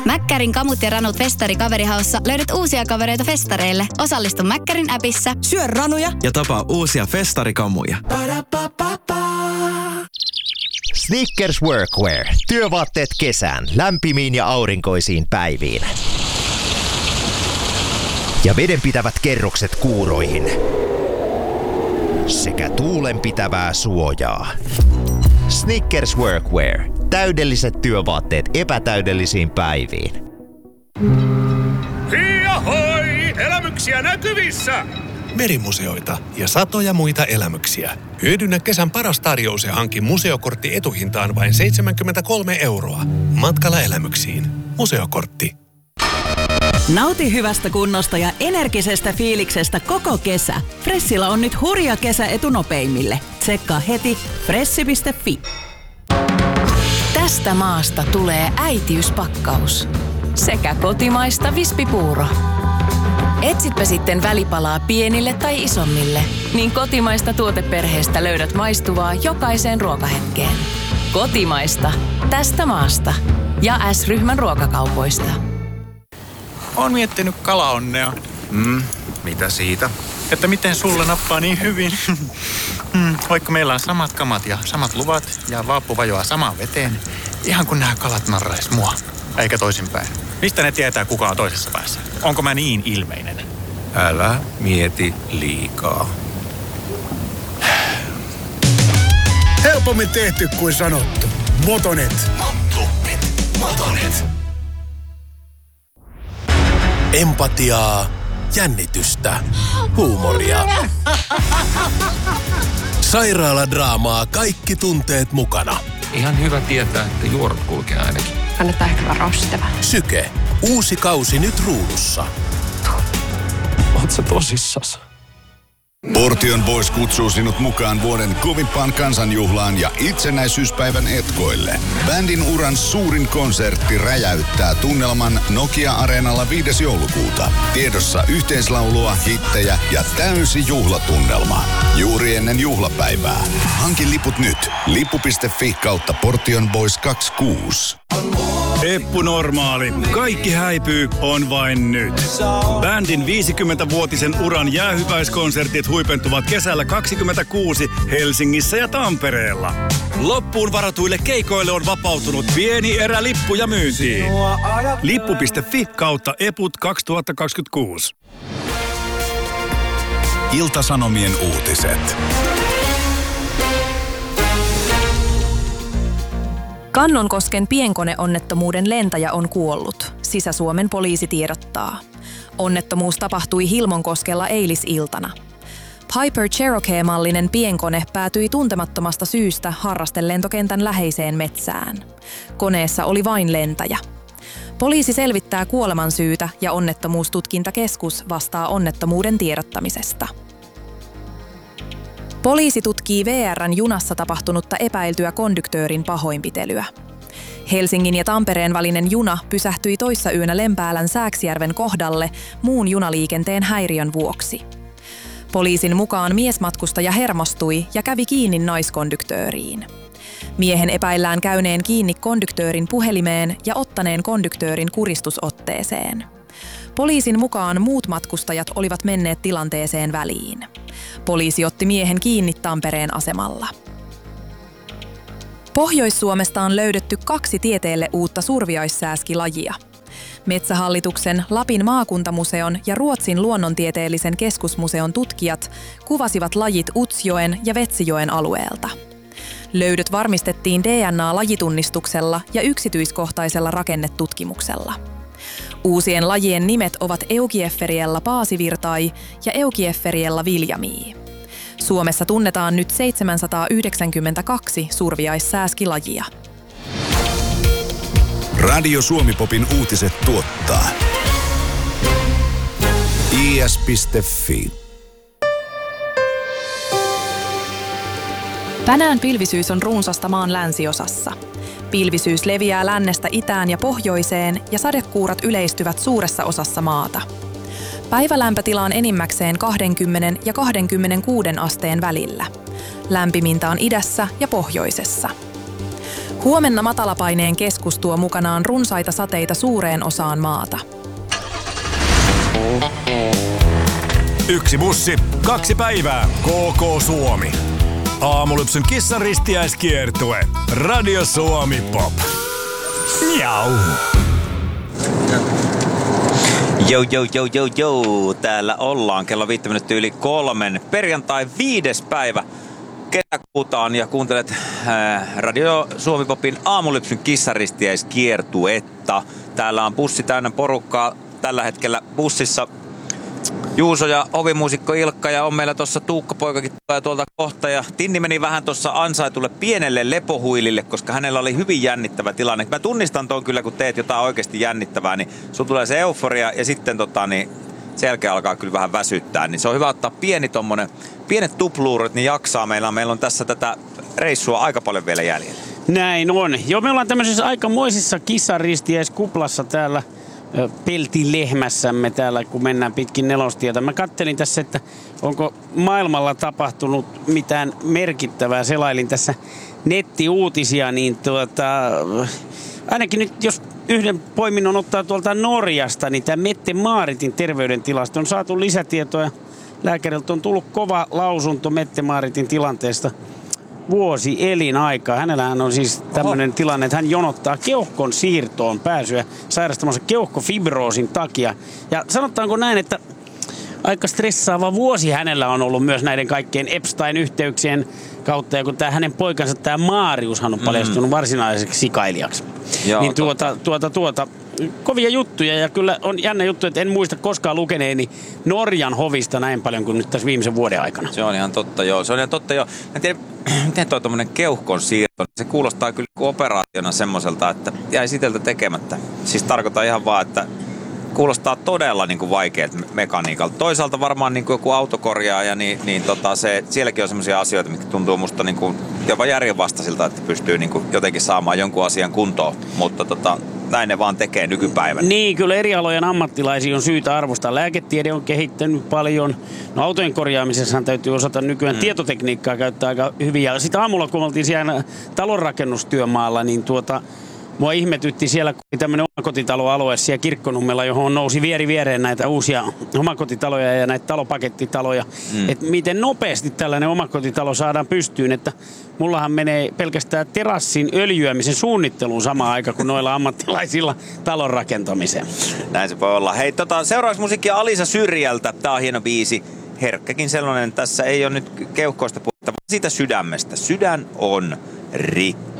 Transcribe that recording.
Mäkkärin kamut ja ranut festari kaverihaussa löydät uusia kavereita festareille. Osallistu Mäkkärin appissa. Syö ranuja ja tapaa uusia festarikamuja. Snickers Workwear. Työvaatteet kesään, lämpimiin ja aurinkoisiin päiviin. Ja vedenpitävät kerrokset kuuroihin. Sekä tuulenpitävää suojaa. Snickers Workwear. Täydelliset työvaatteet epätäydellisiin päiviin. Hiihoi! Elämyksiä näkyvissä! Merimuseoita ja satoja muita elämyksiä. Hyödynnä kesän paras tarjous ja hanki museokortti etuhintaan vain 73 €. Matkalla elämyksiin. Museokortti. Nauti hyvästä kunnosta ja energisestä fiiliksestä koko kesä. Fressillä on nyt hurja kesä etunopeimille. Tsekkaa heti fressi.fi. Tästä maasta tulee äitiyspakkaus. Sekä kotimaista vispipuuro. Etsitpä sitten välipalaa pienille tai isommille, niin kotimaista tuoteperheestä löydät maistuvaa jokaiseen ruokahetkeen. Kotimaista. Tästä maasta. Ja S-ryhmän ruokakaupoista. Oon miettinyt kalaonnea. Mitä siitä? Että miten sulla nappaa niin hyvin. Vaikka meillä on samat kamat ja samat luvat ja vaappu vajoaa samaan veteen, ihan kun nämä kalat narrais mua. Eikä toisinpäin. Mistä ne tietää, kuka on toisessa päässä? Onko mä niin ilmeinen? Älä mieti liikaa. Helpommin tehty kuin sanottu. Motonet. Motonet. Empatiaa, jännitystä, huumoria. Sairaaladraamaa, kaikki tunteet mukana. Ihan hyvä tietää, että juorut kulkee ainakin. Kannattaa ehkä varausta. Syke. Uusi kausi nyt ruudussa. Oot sä tosissas? Portion Boys kutsuu sinut mukaan vuoden kovimpaan kansanjuhlaan ja itsenäisyyspäivän etkoille. Bändin uran suurin konsertti räjäyttää tunnelman Nokia-areenalla 5. joulukuuta. Tiedossa yhteislaulua, hittejä ja täysi juhlatunnelma. Juuri ennen juhlapäivää. Hanki liput nyt. Lippu.fi/Portion Boys 26. Eppu Normaali. Kaikki häipyy on vain nyt. Bändin 50-vuotisen uran jäähyväiskonsertit huipentuvat kesällä 2026 Helsingissä ja Tampereella. Loppuun varatuille keikoille on vapautunut pieni erä lippuja myyntiin. Lippu.fi/Eput 2026. Ilta-Sanomien uutiset. Kannonkosken pienkoneonnettomuuden lentäjä on kuollut. Sisä-Suomen poliisi tiedottaa. Onnettomuus tapahtui Hilmonkoskella eilisiltana. Piper Cherokee-mallinen pienkone päätyi tuntemattomasta syystä harrastelentokentän läheiseen metsään. Koneessa oli vain lentäjä. Poliisi selvittää kuolemansyytä ja onnettomuustutkintakeskus vastaa onnettomuuden tiedottamisesta. Poliisi tutkii VR:n junassa tapahtunutta epäiltyä konduktöörin pahoinpitelyä. Helsingin ja Tampereen välinen juna pysähtyi toissayönä Lempäälän Sääksjärven kohdalle muun junaliikenteen häiriön vuoksi. Poliisin mukaan miesmatkustaja hermostui ja kävi kiinni naiskonduktööriin. Miehen epäillään käyneen kiinni konduktöörin puhelimeen ja ottaneen konduktöörin kuristusotteeseen. Poliisin mukaan muut matkustajat olivat menneet tilanteeseen väliin. Poliisi otti miehen kiinni Tampereen asemalla. Pohjois-Suomesta on löydetty 2 tieteelle uutta surviaissääskilajia. Metsähallituksen, Lapin maakuntamuseon ja Ruotsin luonnontieteellisen keskusmuseon tutkijat kuvasivat lajit Utsjoen ja Vetsijoen alueelta. Löydöt varmistettiin DNA-lajitunnistuksella ja yksityiskohtaisella rakennetutkimuksella. Uusien lajien nimet ovat Eukiefferiella paasivirtai ja Eukiefferiella viljamii. Suomessa tunnetaan nyt 792 surviaissääskilajia. Radio Suomi-popin uutiset tuottaa is.fi. Tänään pilvisyys on runsasta maan länsiosassa. Pilvisyys leviää lännestä itään ja pohjoiseen ja sadekuurat yleistyvät suuressa osassa maata. Päivälämpötila on enimmäkseen 20 ja 26 asteen välillä. Lämpimintä on idässä ja pohjoisessa. Huomenna matalapaineen keskus tuo mukanaan runsaita sateita suureen osaan maata. 1 bussi, 2 päivää. KK Suomi. Aamulypsyn kissan ristiäiskiertue. Radio Suomi Pop. Miau. Jou. Täällä ollaan kello 5 minuuttia yli 3. Perjantai 5. päivä kesäkuutaan ja kuuntelet Radio Suomi Popin aamulypsyn kissaristiäiskiertuetta. Täällä on bussi täynnä porukkaa. Tällä hetkellä bussissa Juuso ja hovimuusikko Ilkka ja on meillä tuossa Tuukka-poikakin tulee tuolta kohta. Ja Tinni meni vähän tuossa ansaitulle pienelle lepohuilille, koska hänellä oli hyvin jännittävä tilanne. Mä tunnistan tuon kyllä, kun teet jotain oikeasti jännittävää, niin sun tulee se euforia ja sitten sen jälkeen alkaa kyllä vähän väsyttää. Niin se on hyvä ottaa pienet tupluurot, niin jaksaa. Meillä on tässä tätä reissua aika paljon vielä jäljellä. Näin on. Joo, me ollaan tämmöisessä aikamoisessa kissaristiäiskuplassa täällä peltilehmässämme täällä, kun mennään pitkin Nelostietä. Mä kattelin tässä, että onko maailmalla tapahtunut mitään merkittävää. Selailin tässä nettiuutisia, niin ainakin nyt jos yhden poiminnon ottaa tuolta Norjasta, niin tämä Mette-Maaritin terveydentilasta on saatu lisätietoja. Lääkäriltä on tullut kova lausunto Mette-Maaritin tilanteesta. Vuosi elinaikaa. Hänellähän on siis tämmöinen tilanne, että hän jonottaa keuhkon siirtoon pääsyä sairastamassa keuhkofibroosin takia. Ja sanotaanko näin, että aika stressaava vuosi hänellä on ollut myös näiden kaikkien Epstein-yhteyksien kautta. Ja kun tämä hänen poikansa, tämä Mariushan on paljastunut varsinaiseksi sikailijaksi. Joo, niin kovia juttuja ja kyllä on jännä juttu, että en muista koskaan lukeneeni Norjan hovista näin paljon kuin nyt tässä viimeisen vuoden aikana. Se on ihan totta, joo. En tiedä, miten tuo tommonen keuhkon siirto, se kuulostaa kyllä operaationa semmoiselta, että jäi siteltä tekemättä. Siis tarkoittaa ihan vaan, että kuulostaa todella niin kuin vaikeat mekaniikalta. Toisaalta varmaan niin kuin joku autokorjaaja, sielläkin on semmoisia asioita, mitkä tuntuu musta niin kuin jopa järjenvastaisilta, että pystyy niin kuin jotenkin saamaan jonkun asian kuntoon, mutta näin ne vaan tekee nykypäivänä. Niin, kyllä eri alojen ammattilaisia on syytä arvostaa. Lääketiede on kehittänyt paljon. No, autojen korjaamisessahan täytyy osata nykyään tietotekniikkaa käyttää aika hyvin. Ja sitten aamulla, kun oltiin siellä talonrakennustyömaalla, niin mua ihmetytti siellä, kun tämmöinen omakotitaloalue siellä Kirkkonummella, johon nousi viereen näitä uusia omakotitaloja ja näitä talopakettitaloja. Että miten nopeasti tällainen omakotitalo saadaan pystyyn, että mullahan menee pelkästään terassin öljyämisen suunnitteluun samaan aikaan kuin noilla ammattilaisilla talon rakentamiseen. Näin se voi olla. Hei, seuraavaksi musiikkia Alisa Syrjältä. Tää on hieno biisi. Herkkäkin sellainen. Tässä ei ole nyt keuhkoista puhuttava, vaan siitä sydämestä. Sydän on rikki.